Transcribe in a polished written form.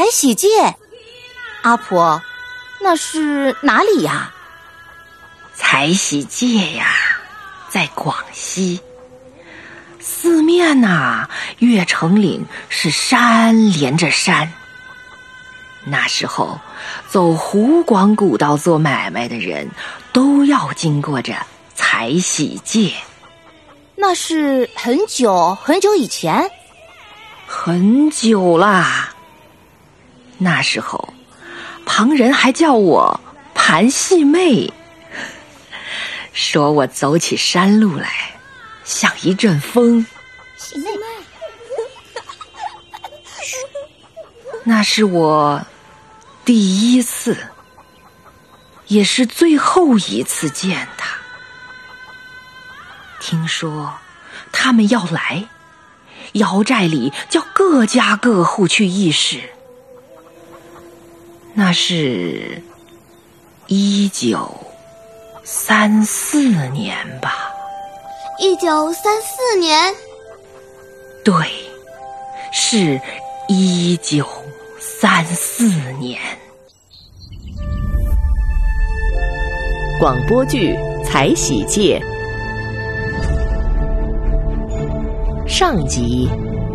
采喜界。阿婆，那是哪里呀？ 采喜界呀，在广西。四面呐，越城岭是山连着山。那时候走湖广古道做买卖的人都要经过这采喜界。 那是很久很久以前？ 很久啦。那时候旁人还叫我盘细妹，说我走起山路来像一阵风。 细妹， 那是我第一次，也是最后一次见他。听说他们要来，窑寨里叫各家各户去议事。那是1934年吧。 1934年？ 对，是1934年。 广播剧《采喜界》上集。